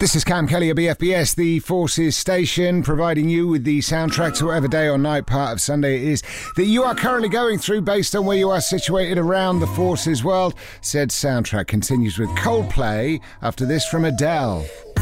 This is Cam Kelly of BFBS, the Forces station, providing you with the soundtrack to whatever day or night part of Sunday it is that you are currently going through based on where you are situated around the Forces world. Said soundtrack continues with Coldplay after this from Adele.